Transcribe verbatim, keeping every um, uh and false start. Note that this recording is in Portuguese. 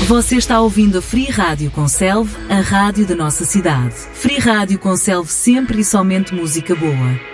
Você está ouvindo a Free Rádio Conselve, a rádio da nossa cidade. Free Rádio Conselve, sempre e somente música boa.